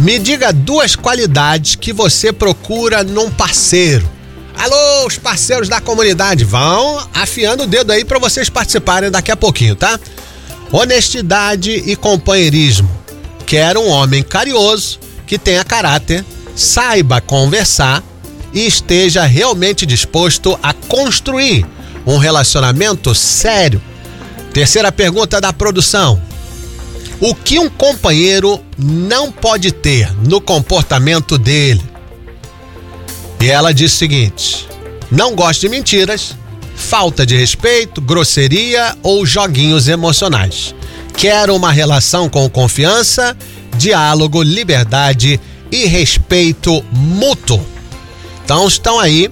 Me diga 2 qualidades que você procura num parceiro. Alô, os parceiros da comunidade, vão afiando o dedo aí para vocês participarem daqui a pouquinho, tá? Honestidade e companheirismo. Quero um homem carinhoso, que tenha caráter, saiba conversar e esteja realmente disposto a construir um relacionamento sério. Terceira pergunta da produção. O que um companheiro não pode ter no comportamento dele? E ela diz o seguinte: não gosta de mentiras, falta de respeito, grosseria ou joguinhos emocionais. Quero uma relação com confiança, diálogo, liberdade e respeito mútuo. Então estão aí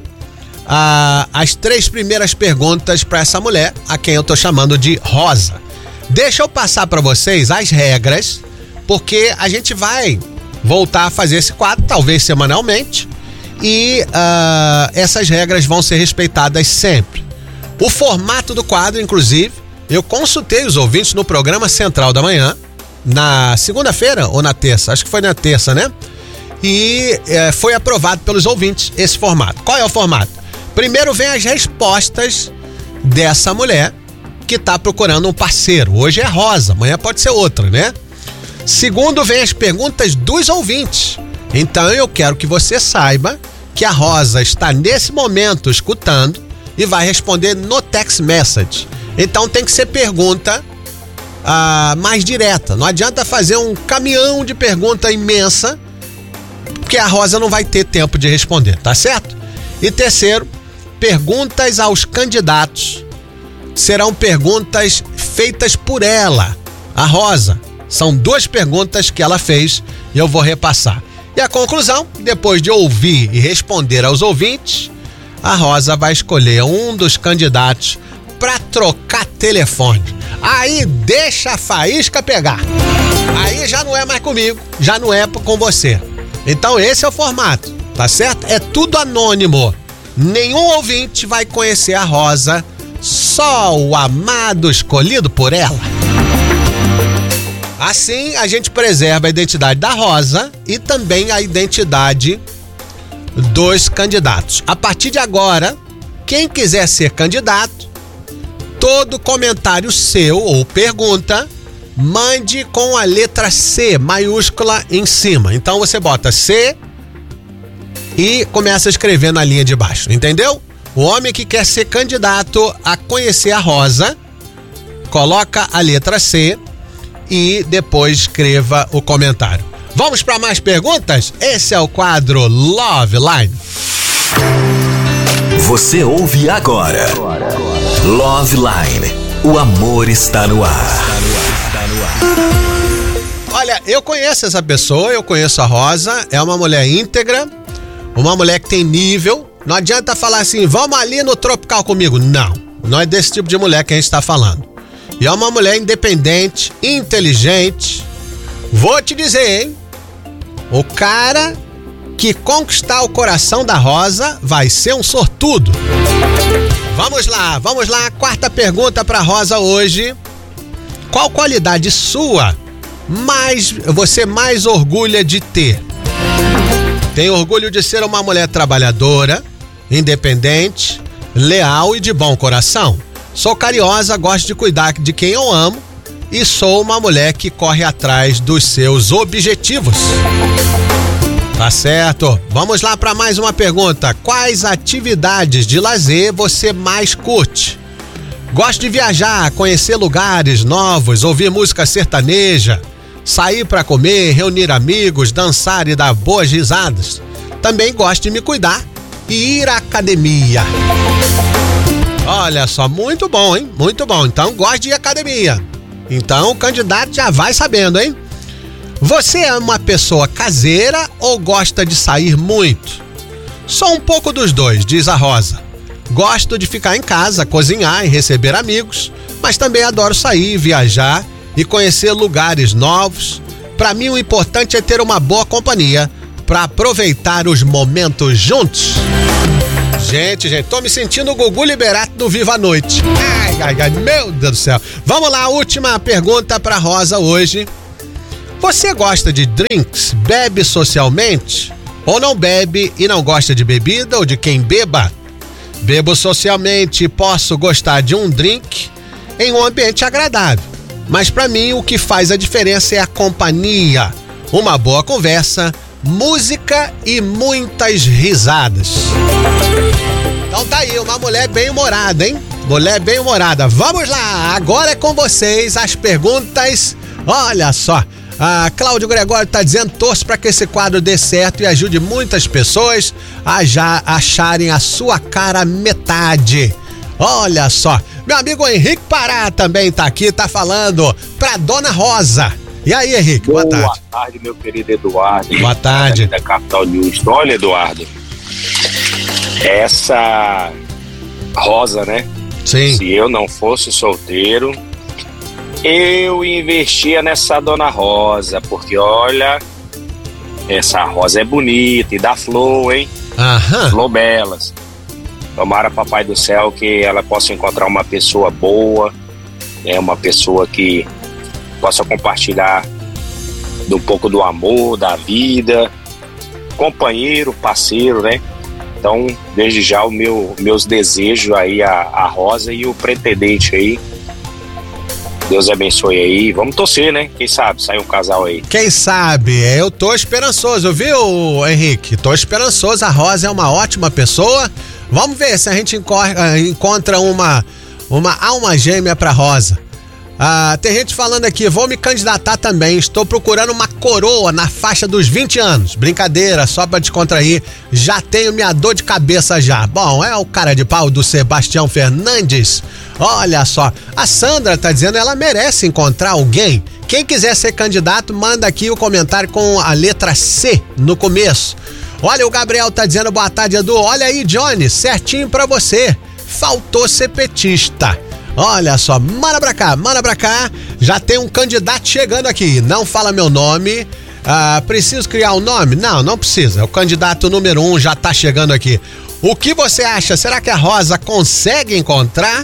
as 3 primeiras perguntas para essa mulher, a quem eu tô chamando de Rosa. Deixa eu passar para vocês as regras, porque a gente vai voltar a fazer esse quadro, talvez semanalmente, e essas regras vão ser respeitadas sempre. O formato do quadro, inclusive, eu consultei os ouvintes no programa Central da Manhã, na segunda-feira ou na terça? Acho que foi na terça, né? E foi aprovado pelos ouvintes esse formato. Qual é o formato? Primeiro vem as respostas dessa mulher que está procurando um parceiro. Hoje é Rosa, amanhã pode ser outra, né? Segundo vem as perguntas dos ouvintes. Então eu quero que você saiba que a Rosa está nesse momento escutando e vai responder no text message. Então tem que ser pergunta mais direta. Não adianta fazer um caminhão de pergunta imensa, porque a Rosa não vai ter tempo de responder, tá certo? E terceiro, perguntas aos candidatos serão perguntas feitas por ela, a Rosa. São 2 perguntas que ela fez e eu vou repassar. E a conclusão, depois de ouvir e responder aos ouvintes, a Rosa vai escolher um dos candidatos para trocar telefone. Aí deixa a faísca pegar. Aí já não é mais comigo, já não é com você. Então esse é o formato, tá certo? É tudo anônimo. Nenhum ouvinte vai conhecer a Rosa, só o amado escolhido por ela. Assim, a gente preserva a identidade da Rosa e também a identidade dos candidatos. A partir de agora, quem quiser ser candidato, todo comentário seu ou pergunta, mande com a letra C maiúscula em cima. Então você bota C e começa a escrever na linha de baixo, entendeu? O homem que quer ser candidato a conhecer a Rosa, coloca a letra C e depois escreva o comentário. Vamos para mais perguntas? Esse é o quadro Love Line. Você ouve agora Love Line. O amor está no ar. Olha, eu conheço essa pessoa, eu conheço a Rosa, é uma mulher íntegra, uma mulher que tem nível. Não adianta falar assim, vamos ali no Tropical comigo. Não é desse tipo de mulher que a gente está falando. E é uma mulher independente, inteligente. Vou te dizer, hein? O cara que conquistar o coração da Rosa vai ser um sortudo. Vamos lá. 4ª pergunta para Rosa hoje. Qual qualidade sua você mais orgulha de ter? Tenho orgulho de ser uma mulher trabalhadora, independente, leal e de bom coração. Sou carinhosa, gosto de cuidar de quem eu amo e sou uma mulher que corre atrás dos seus objetivos. Tá certo? Vamos lá para mais uma pergunta. Quais atividades de lazer você mais curte? Gosto de viajar, conhecer lugares novos, ouvir música sertaneja, sair para comer, reunir amigos, dançar e dar boas risadas. Também gosto de me cuidar e ir à academia. Olha só, muito bom, hein? Muito bom. Então, gosto de ir à academia. Então, o candidato já vai sabendo, hein? Você é uma pessoa caseira ou gosta de sair muito? Só um pouco dos dois, diz a Rosa. Gosto de ficar em casa, cozinhar e receber amigos, mas também adoro sair, viajar e conhecer lugares novos. Para mim, o importante é ter uma boa companhia para aproveitar os momentos juntos. Gente, tô me sentindo o Gugu Liberato do Viva a Noite. Ai, meu Deus do céu. Vamos lá, última pergunta para Rosa hoje. Você gosta de drinks? Bebe socialmente? Ou não bebe e não gosta de bebida ou de quem beba? Bebo socialmente e posso gostar de um drink em um ambiente agradável. Mas para mim o que faz a diferença é a companhia, uma boa conversa, música e muitas risadas. Então tá aí, uma mulher bem-humorada, hein? Mulher bem-humorada. Vamos lá, agora é com vocês as perguntas. Olha só, a Cláudio Gregório tá dizendo: torço para que esse quadro dê certo e ajude muitas pessoas a já acharem a sua cara metade. Olha só, meu amigo Henrique Pará também tá aqui, tá falando pra Dona Rosa. E aí, Henrique, boa tarde. Boa tarde, meu querido Eduardo. Boa tarde. Da Capital News. Olha, Eduardo, essa Rosa, né? Sim. Se eu não fosse solteiro, eu investia nessa Dona Rosa, porque olha, essa Rosa é bonita e dá flor, hein? Aham. Flor belas. Tomara, Papai do Céu, que ela possa encontrar uma pessoa boa, uma pessoa que possa compartilhar um pouco do amor, da vida, companheiro, parceiro, né? Então, desde já, meus desejos aí a Rosa e o pretendente aí. Deus abençoe aí. Vamos torcer, né? Quem sabe sai um casal aí. Quem sabe? Eu tô esperançoso, viu, Henrique? Tô esperançoso. A Rosa é uma ótima pessoa. Vamos ver se a gente encontra uma alma gêmea pra Rosa. Tem gente falando aqui: vou me candidatar também, estou procurando uma coroa na faixa dos 20 anos. Brincadeira, só pra descontrair, já tenho minha dor de cabeça já. Bom, é o cara de pau do Sebastião Fernandes. Olha só, a Sandra tá dizendo: ela merece encontrar alguém. Quem quiser ser candidato, manda aqui o comentário com a letra C no começo. Olha, o Gabriel tá dizendo: boa tarde, Edu. Olha aí, Johnny, certinho pra você. Faltou ser petista. Olha só, manda pra cá, já tem um candidato chegando aqui, não fala meu nome, preciso criar um nome? Não precisa, o candidato número 1 já tá chegando aqui. O que você acha? Será que a Rosa consegue encontrar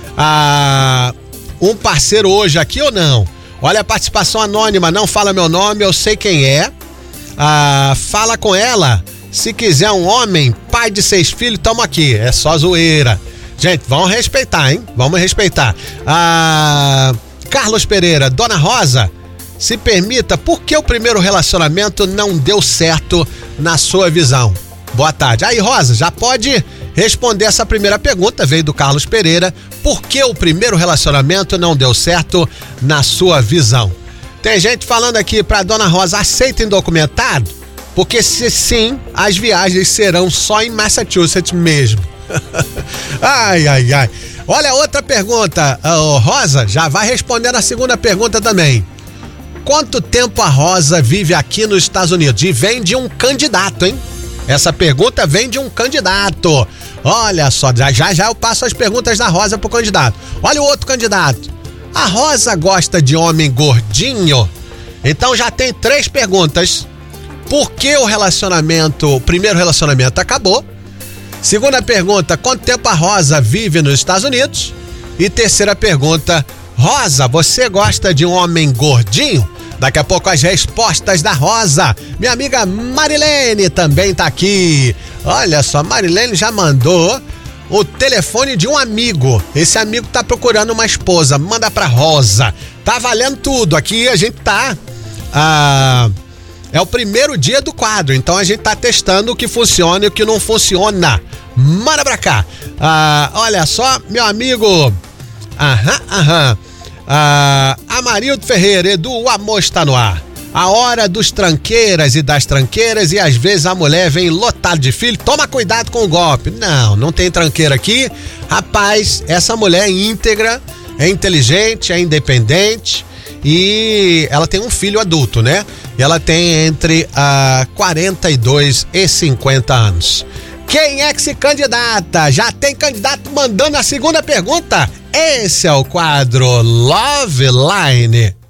um parceiro hoje aqui ou não? Olha a participação anônima, não fala meu nome, eu sei quem é, fala com ela, se quiser um homem, pai de 6 filhos, tamo aqui, é só zoeira. Gente, vamos respeitar, hein? Vamos respeitar. Carlos Pereira: Dona Rosa, se permita, por que o primeiro relacionamento não deu certo na sua visão? Boa tarde. Aí, Rosa, já pode responder essa primeira pergunta, veio do Carlos Pereira. Por que o primeiro relacionamento não deu certo na sua visão? Tem gente falando aqui pra Dona Rosa: aceita indocumentado? Porque se sim, as viagens serão só em Massachusetts mesmo. Ai. Olha, outra pergunta. Rosa, já vai respondendo a segunda pergunta também. Quanto tempo a Rosa vive aqui nos Estados Unidos? E vem de um candidato, hein? Essa pergunta vem de um candidato. Olha só, já eu passo as perguntas da Rosa pro candidato. Olha o outro candidato. A Rosa gosta de homem gordinho? Então já tem 3 perguntas. Por que o primeiro relacionamento acabou? Segunda pergunta: quanto tempo a Rosa vive nos Estados Unidos? E terceira pergunta: Rosa, você gosta de um homem gordinho? Daqui a pouco as respostas da Rosa. Minha amiga Marilene também tá aqui. Olha só, Marilene já mandou o telefone de um amigo. Esse amigo tá procurando uma esposa. Manda pra Rosa. Tá valendo tudo. Aqui a gente tá... é o primeiro dia do quadro, então a gente tá testando o que funciona e o que não funciona. Manda pra cá. Olha só, meu amigo. Amarildo Ferreira: Edu, o amor está no ar. A hora dos tranqueiras e das tranqueiras, e às vezes a mulher vem lotada de filho. Toma cuidado com o golpe. Não tem tranqueira aqui. Rapaz, essa mulher é íntegra, é inteligente, é independente. E ela tem um filho adulto, né? E ela tem entre 42 e 50 anos. Quem é que se candidata? Já tem candidato mandando a segunda pergunta? Esse é o quadro Love Line.